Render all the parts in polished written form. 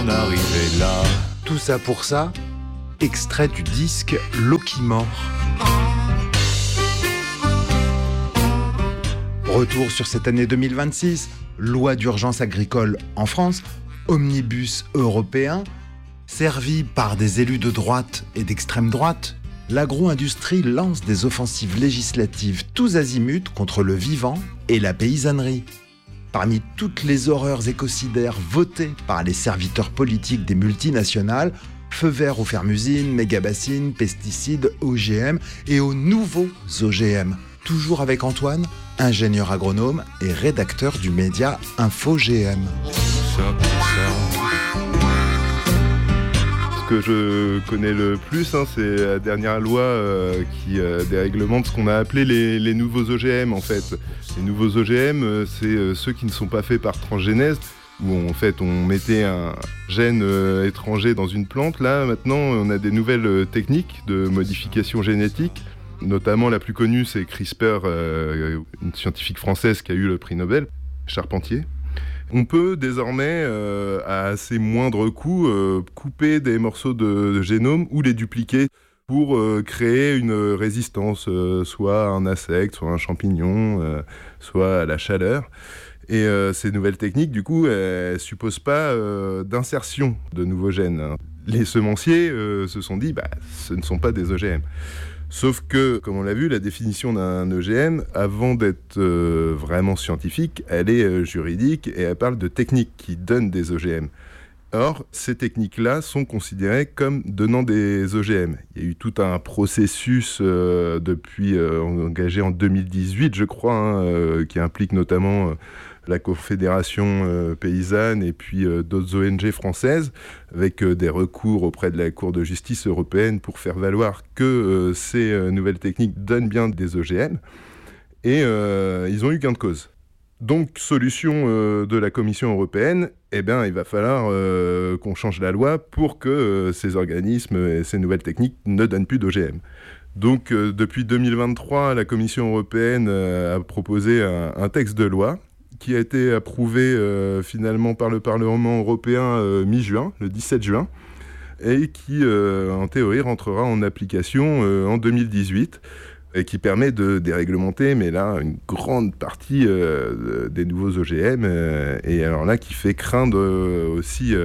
en arriver là. Tout ça pour ça, extrait du disque L'eau qui mord. Retour sur cette année 2026, loi d'urgence agricole en France, omnibus européen, servi par des élus de droite et d'extrême droite, l'agro-industrie lance des offensives législatives tous azimuts contre le vivant et la paysannerie. Parmi toutes les horreurs écocidaires votées par les serviteurs politiques des multinationales, feu vert aux fermes-usines, méga-bassines, pesticides, OGM et aux nouveaux OGM. Toujours avec Antoine, ingénieur agronome et rédacteur du média InfoGM. Ce que je connais le plus, c'est la dernière loi qui déréglemente ce qu'on a appelé les nouveaux OGM en fait. Les nouveaux OGM, c'est ceux qui ne sont pas faits par transgénèse, où en fait on mettait un gène étranger dans une plante. Là maintenant on a des nouvelles techniques de modification génétique. Notamment la plus connue c'est CRISPR, une scientifique française qui a eu le prix Nobel, Charpentier. On peut désormais, à assez moindre coût, couper des morceaux de génome ou les dupliquer pour créer une résistance, soit à un insecte, soit à un champignon, soit à la chaleur. Et ces nouvelles techniques, du coup, elles ne supposent pas d'insertion de nouveaux gènes. Les semenciers se sont dit, ce ne sont pas des OGM. Sauf que, comme on l'a vu, la définition d'un OGM, avant d'être vraiment scientifique, elle est juridique et elle parle de techniques qui donnent des OGM. Or, ces techniques-là sont considérées comme donnant des OGM. Il y a eu tout un processus engagé en 2018, je crois, qui implique notamment la Confédération paysanne et puis d'autres ONG françaises, avec des recours auprès de la Cour de justice européenne pour faire valoir que ces nouvelles techniques donnent bien des OGM. Et ils ont eu gain de cause. Donc, solution de la Commission européenne, il va falloir qu'on change la loi pour que ces organismes et ces nouvelles techniques ne donnent plus d'OGM. Donc, depuis 2023, la Commission européenne a proposé un texte de loi qui a été approuvé finalement par le Parlement européen mi-juin, le 17 juin, et qui, en théorie, rentrera en application en 2018. Et qui permet de déréglementer, mais là, une grande partie des nouveaux OGM, et alors là, qui fait craindre aussi,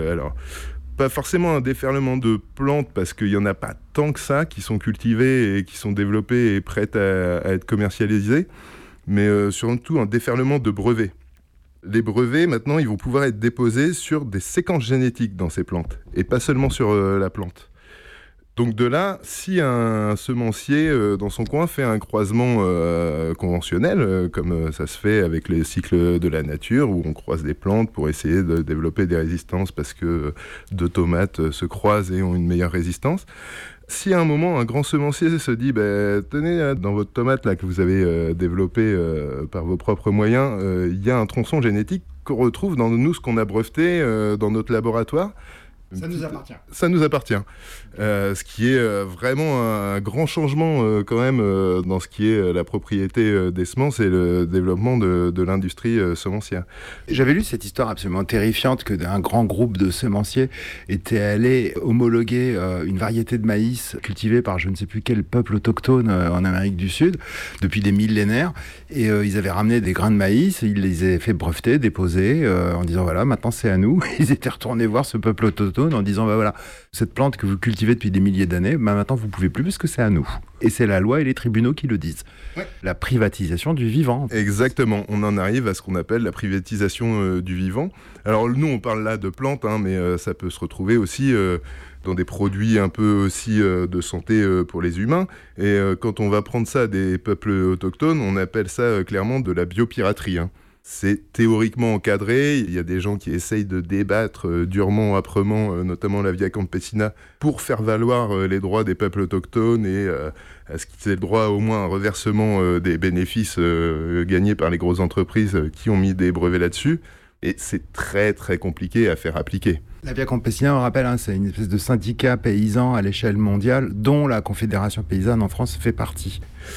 pas forcément un déferlement de plantes, parce qu'il n'y en a pas tant que ça, qui sont cultivées et qui sont développées et prêtes à être commercialisées, mais surtout un déferlement de brevets. Les brevets, maintenant, ils vont pouvoir être déposés sur des séquences génétiques dans ces plantes, et pas seulement sur la plante. Donc de là, si un semencier dans son coin fait un croisement conventionnel, comme ça se fait avec les cycles de la nature, où on croise des plantes pour essayer de développer des résistances parce que deux tomates se croisent et ont une meilleure résistance, si à un moment un grand semencier se dit tenez, dans votre tomate là, que vous avez développée par vos propres moyens, il y a un tronçon génétique qu'on retrouve dans nous, ce qu'on a breveté dans notre laboratoire. Ça nous appartient. Ça nous appartient. Ce qui est vraiment un grand changement quand même dans ce qui est la propriété des semences et le développement de l'industrie semencière. J'avais lu cette histoire absolument terrifiante qu'un grand groupe de semenciers était allé homologuer une variété de maïs cultivée par je ne sais plus quel peuple autochtone en Amérique du Sud depuis des millénaires. Et ils avaient ramené des grains de maïs, ils les avaient fait breveter, déposer en disant voilà, maintenant c'est à nous. Ils étaient retournés voir ce peuple autochtone en disant voilà, cette plante que vous cultivez depuis des milliers d'années, maintenant vous pouvez plus parce que c'est à nous. Et c'est la loi et les tribunaux qui le disent. Ouais. La privatisation du vivant. Exactement, on en arrive à ce qu'on appelle la privatisation du vivant. Alors nous on parle là de plantes, mais ça peut se retrouver aussi dans des produits un peu aussi de santé pour les humains. Et quand on va prendre ça des peuples autochtones, on appelle ça clairement de la biopiraterie. C'est théoriquement encadré, il y a des gens qui essayent de débattre durement, âprement, notamment la Via Campesina, pour faire valoir les droits des peuples autochtones et à ce qu'ils aient le droit au moins à un reversement des bénéfices gagnés par les grosses entreprises qui ont mis des brevets là-dessus. Et c'est très très compliqué à faire appliquer. La Via Campesina, on rappelle, c'est une espèce de syndicat paysan à l'échelle mondiale dont la Confédération paysanne en France fait partie.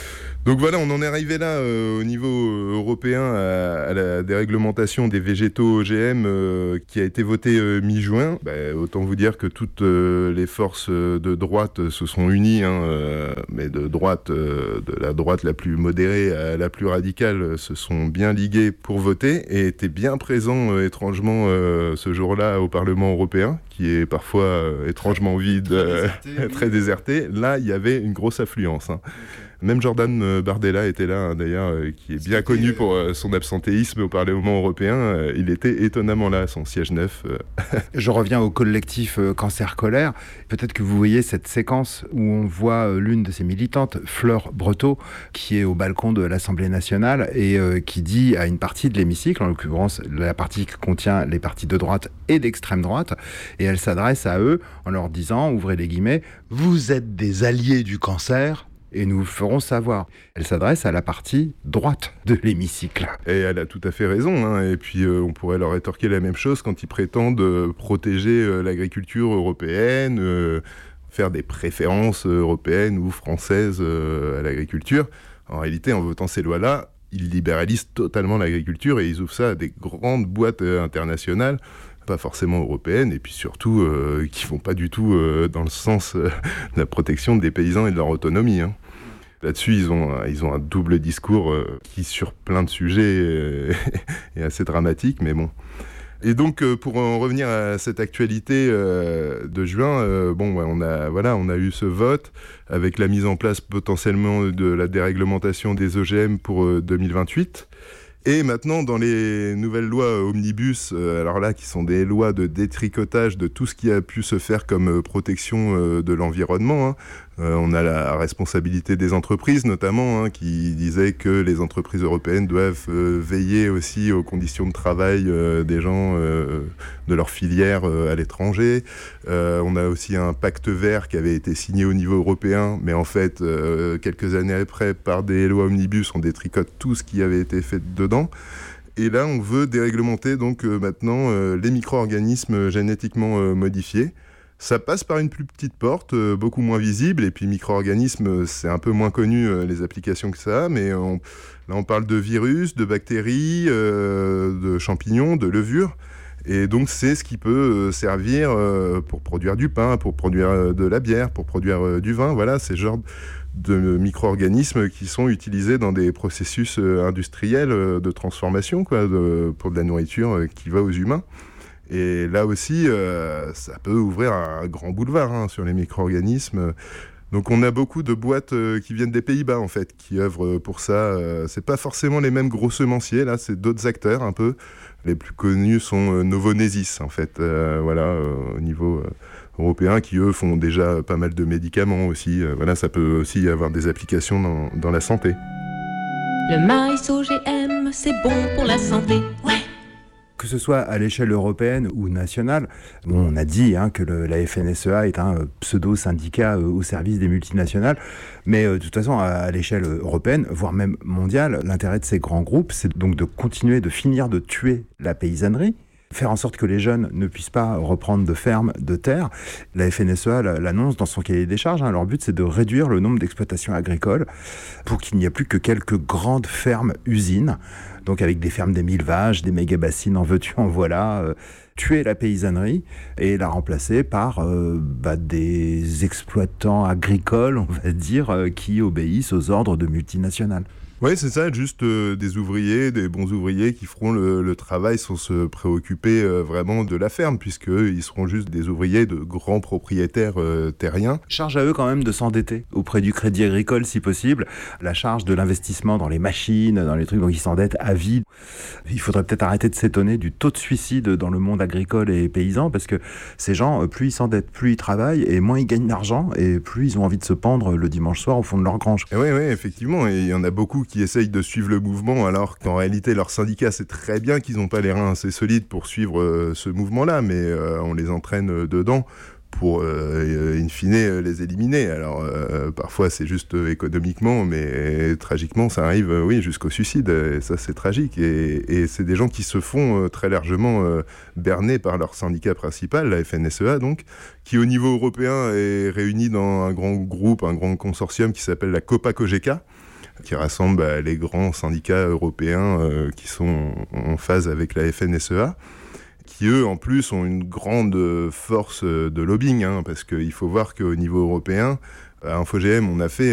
Donc voilà, on en est arrivé là au niveau européen à la déréglementation des végétaux OGM qui a été votée mi-juin. Autant vous dire que toutes les forces de droite se sont unies, mais de droite, de la droite la plus modérée à la plus radicale, se sont bien liguées pour voter et étaient bien présents étrangement ce jour-là au Parlement européen, qui est parfois étrangement vide, très déserté. Là, il y avait une grosse affluence. Okay. Même Jordan Bardella était là, d'ailleurs, qui est bien connu pour son absentéisme au Parlement européen. Il était étonnamment là, son siège neuf. Je reviens au collectif Cancer Colère. Peut-être que vous voyez cette séquence où on voit l'une de ses militantes, Fleur Breteau, qui est au balcon de l'Assemblée nationale et qui dit à une partie de l'hémicycle, en l'occurrence la partie qui contient les partis de droite et d'extrême droite, et elle s'adresse à eux en leur disant, ouvrez les guillemets, « Vous êtes des alliés du cancer ». Et nous ferons savoir. Elle s'adresse à la partie droite de l'hémicycle. Et elle a tout à fait raison. Et puis on pourrait leur rétorquer la même chose quand ils prétendent protéger l'agriculture européenne, faire des préférences européennes ou françaises à l'agriculture. En réalité, en votant ces lois-là, ils libéralisent totalement l'agriculture et ils ouvrent ça à des grandes boîtes internationales, pas forcément européennes, et puis surtout qui vont pas du tout dans le sens de la protection des paysans et de leur autonomie. Là-dessus, ils ont un double discours qui, sur plein de sujets, est assez dramatique, mais bon. Et donc, pour en revenir à cette actualité de juin, on a eu ce vote avec la mise en place potentiellement de la déréglementation des OGM pour 2028. Et maintenant, dans les nouvelles lois omnibus, alors là, qui sont des lois de détricotage de tout ce qui a pu se faire comme protection de l'environnement, on a la responsabilité des entreprises, notamment, qui disait que les entreprises européennes doivent veiller aussi aux conditions de travail des gens de leur filière à l'étranger. On a aussi un pacte vert qui avait été signé au niveau européen, mais en fait, quelques années après, par des lois omnibus, on détricote tout ce qui avait été fait dedans. Et là, on veut déréglementer donc maintenant les micro-organismes génétiquement modifiés. Ça passe par une plus petite porte, beaucoup moins visible, et puis micro-organismes, c'est un peu moins connu les applications que ça a, mais là on parle de virus, de bactéries, de champignons, de levures, et donc c'est ce qui peut servir pour produire du pain, pour produire de la bière, pour produire du vin, voilà, c'est genre de micro-organismes qui sont utilisés dans des processus industriels de transformation, pour de la nourriture qui va aux humains. Et là aussi, ça peut ouvrir un grand boulevard sur les micro-organismes. Donc on a beaucoup de boîtes qui viennent des Pays-Bas, en fait, qui œuvrent pour ça. C'est pas forcément les mêmes gros semenciers, là, c'est d'autres acteurs, un peu. Les plus connus sont Novonesis, en fait, au niveau européen, qui, eux, font déjà pas mal de médicaments aussi. Ça peut aussi avoir des applications dans la santé. Le maïs OGM, c'est bon pour la santé, ouais. Que ce soit à l'échelle européenne ou nationale, on a dit que la FNSEA est un pseudo-syndicat au service des multinationales, mais de toute façon, à l'échelle européenne, voire même mondiale, l'intérêt de ces grands groupes, c'est donc de continuer de finir de tuer la paysannerie, faire en sorte que les jeunes ne puissent pas reprendre de fermes, de terres. La FNSEA l'annonce dans son cahier des charges. Leur but, c'est de réduire le nombre d'exploitations agricoles pour qu'il n'y ait plus que quelques grandes fermes-usines, donc avec des fermes des 1000 vaches, des méga-bassines, en veux-tu, en voilà, tuer la paysannerie et la remplacer par des exploitants agricoles, on va dire, qui obéissent aux ordres de multinationales. Oui, c'est ça, juste des ouvriers, des bons ouvriers qui feront le travail sans se préoccuper vraiment de la ferme, puisqu'ils seront juste des ouvriers de grands propriétaires terriens. Charge à eux quand même de s'endetter auprès du Crédit Agricole si possible, la charge de l'investissement dans les machines, dans les trucs, donc ils s'endettent à vie. Il faudrait peut-être arrêter de s'étonner du taux de suicide dans le monde agricole et paysan, parce que ces gens, plus ils s'endettent, plus ils travaillent, et moins ils gagnent d'argent, et plus ils ont envie de se pendre le dimanche soir au fond de leur grange. Oui, effectivement, et il y en a beaucoup qui essayent de suivre le mouvement, alors qu'en réalité leur syndicat sait très bien qu'ils n'ont pas les reins assez solides pour suivre ce mouvement-là, mais on les entraîne dedans pour in fine les éliminer. Alors parfois c'est juste économiquement, mais tragiquement ça arrive jusqu'au suicide, et ça c'est tragique, et c'est des gens qui se font très largement berner par leur syndicat principal, la FNSEA donc, qui au niveau européen est réuni dans un grand groupe, un grand consortium qui s'appelle la Copa-Cogeca, qui rassemble les grands syndicats européens qui sont en phase avec la FNSEA, qui eux en plus ont une grande force de lobbying, parce qu'il faut voir qu'au niveau européen, à InfoGM, on a fait